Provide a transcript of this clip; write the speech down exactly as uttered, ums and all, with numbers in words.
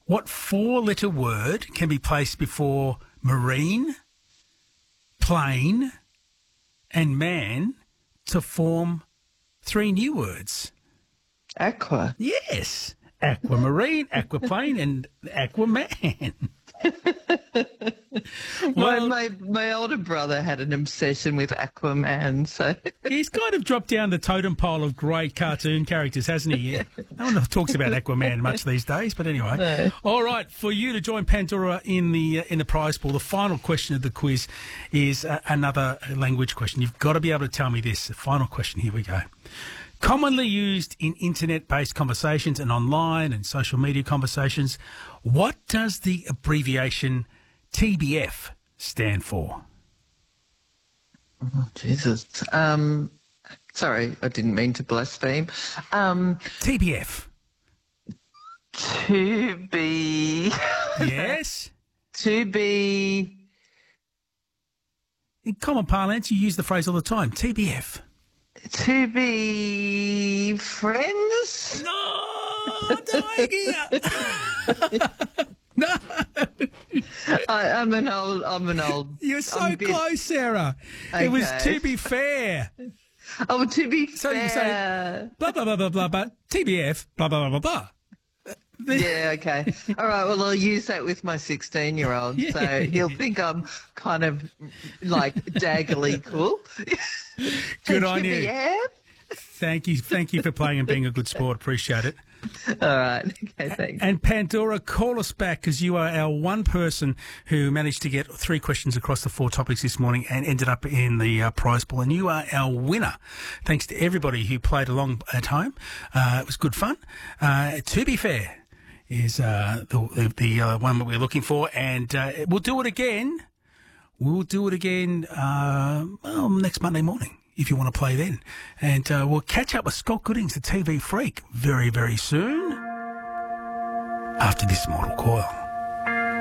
What four-letter word can be placed before marine, plane, and man to form three new words? Aqua. Yes. Aquamarine, aquaplane, and aquaman. my, Well, my my older brother had an obsession with Aquaman, so he's kind of dropped down the totem pole of great cartoon characters, hasn't he? No one talks about Aquaman much these days, but anyway. No. All right, for you to join Pandora in the uh, in the prize pool, the final question of the quiz is uh, another language question. You've got to be able to tell me this. The final question. Here we go. Commonly used in internet-based conversations and online and social media conversations, what does the abbreviation T B F stand for? oh, Jesus. Um, sorry, I didn't mean to blaspheme. Um, T B F. to be Yes. to be In common parlance, you use the phrase all the time. T B F. to be friends. No, no. I, I'm an old. I'm an old. You're so I'm a bit- close, Sarah. It was Okay. to be fair. Oh, to be So you say fair. blah blah blah blah blah blah. T B F. Blah blah blah blah blah. Yeah, okay. All right, well, I'll use that with my sixteen-year-old, Yeah. so he'll think I'm kind of, like, daggily cool. Good on you. Yeah? Thank you, thank you for playing and being a good sport. Appreciate it. All right, okay, thanks. And Pandora, call us back because you are our one person who managed to get three questions across the four topics this morning and ended up in the uh, prize pool. And you are our winner. Thanks to everybody who played along at home. Uh, it was good fun. Uh, to be fair, is uh, the, the uh, one that we're looking for, and uh, we'll do it again. We'll do it again uh, well, next Monday morning if you want to play then. And uh, we'll catch up with Scott Goodings, the T V freak, very, very soon after this Mortal Coil.